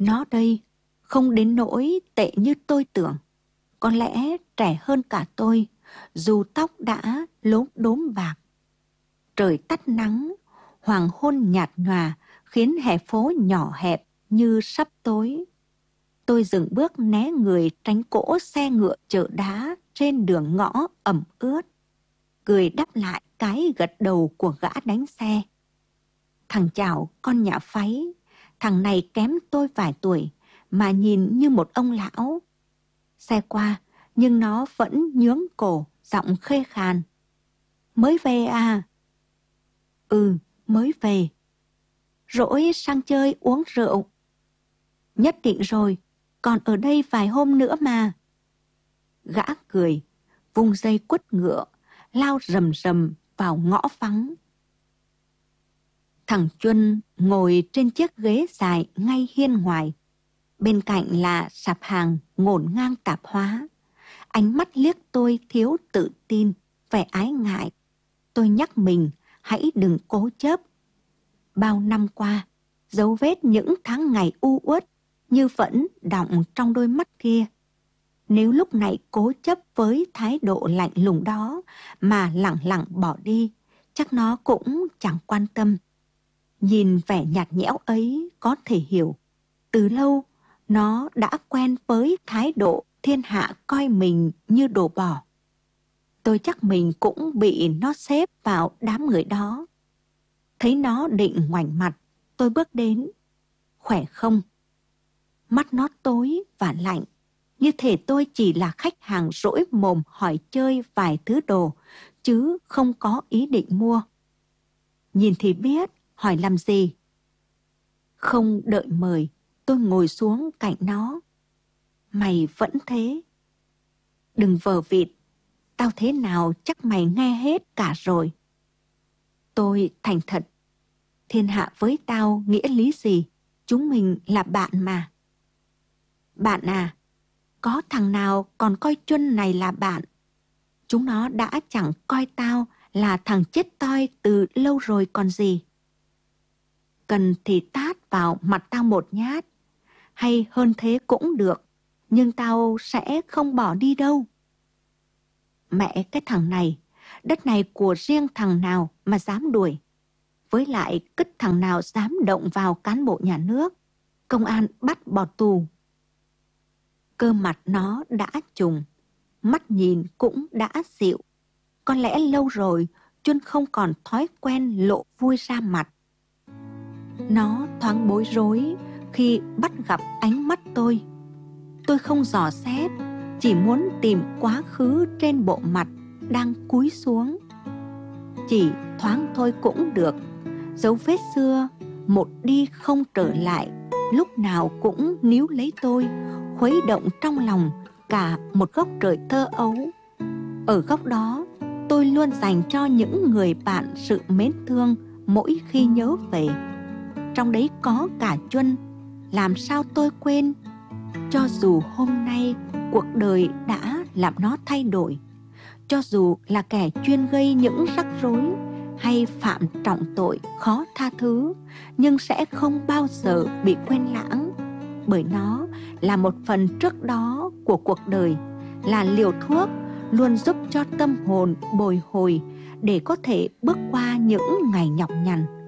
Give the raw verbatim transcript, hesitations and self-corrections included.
Nó đây không đến nỗi tệ như tôi tưởng. Có lẽ trẻ hơn cả tôi, dù tóc đã lốm đốm bạc. Trời tắt nắng, hoàng hôn nhạt nhòa khiến hè phố nhỏ hẹp như sắp tối. Tôi dừng bước né người tránh cỗ xe ngựa chở đá trên đường ngõ ẩm ướt, cười đáp lại cái gật đầu của gã đánh xe. Thằng Chào con nhà Pháy, thằng này kém tôi vài tuổi mà nhìn như một ông lão. Xe qua nhưng nó vẫn nhướng cổ, giọng khê khàn. Mới về à? Ừ, mới về. Rỗi sang chơi uống rượu? Nhất định rồi, còn ở đây vài hôm nữa mà. Gã cười, vung dây quất ngựa, lao rầm rầm vào ngõ vắng. Thằng Chuân ngồi trên chiếc ghế dài ngay hiên ngoài. Bên cạnh là sạp hàng ngổn ngang tạp hóa. Ánh mắt liếc tôi thiếu tự tin, vẻ ái ngại. Tôi nhắc mình hãy đừng cố chấp. Bao năm qua, dấu vết những tháng ngày u uất như vẫn đọng trong đôi mắt kia. Nếu lúc này cố chấp với thái độ lạnh lùng đó mà lẳng lặng bỏ đi, chắc nó cũng chẳng quan tâm. Nhìn vẻ nhạt nhẽo ấy có thể hiểu, từ lâu nó đã quen với thái độ thiên hạ coi mình như đồ bỏ. Tôi chắc mình cũng bị nó xếp vào đám người đó. Thấy nó định ngoảnh mặt, tôi bước đến. Khỏe không? Mắt nó tối và lạnh, như thể tôi chỉ là khách hàng rỗi mồm hỏi chơi vài thứ đồ, chứ không có ý định mua. Nhìn thì biết, hỏi làm gì? Không đợi mời, tôi ngồi xuống cạnh nó. Mày vẫn thế. Đừng vờ vịt, tao thế nào chắc mày nghe hết cả rồi. Tôi thành thật. Thiên hạ với tao nghĩa lý gì? Chúng mình là bạn mà. Bạn à? Có thằng nào còn coi Chuân này là bạn? Chúng nó đã chẳng coi tao là thằng chết toi từ lâu rồi còn gì. Cần thì tát vào mặt tao một nhát, hay hơn thế cũng được, nhưng tao sẽ không bỏ đi đâu. Mẹ cái thằng này, đất này của riêng thằng nào mà dám đuổi. Với lại cứt thằng nào dám động vào cán bộ nhà nước, công an bắt bỏ tù. Cơ mặt nó đã trùng, mắt nhìn cũng đã dịu. Có lẽ lâu rồi Chuân không còn thói quen lộ vui ra mặt. Nó thoáng bối rối khi bắt gặp ánh mắt tôi. Tôi không dò xét, chỉ muốn tìm quá khứ trên bộ mặt đang cúi xuống. Chỉ thoáng thôi cũng được. Dấu vết xưa một đi không trở lại, lúc nào cũng níu lấy tôi, khuấy động trong lòng cả một góc trời thơ ấu. Ở góc đó, tôi luôn dành cho những người bạn sự mến thương mỗi khi nhớ về. Trong đấy có cả Chuân, làm sao tôi quên. Cho dù hôm nay cuộc đời đã làm nó thay đổi, cho dù là kẻ chuyên gây những rắc rối hay phạm trọng tội khó tha thứ, nhưng sẽ không bao giờ bị quên lãng, bởi nó là một phần trước đó của cuộc đời, là liều thuốc luôn giúp cho tâm hồn bồi hồi để có thể bước qua những ngày nhọc nhằn.